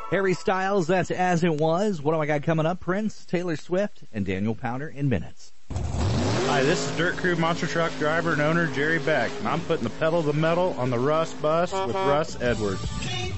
Harry Styles, that's As It Was. What do I got coming up? Prince, Taylor Swift, and Daniel Powder in minutes. Hi, this is Dirt Crew Monster Truck driver and owner Jerry Beck, and I'm putting the pedal to the metal on the Russ bus with Russ Edwards.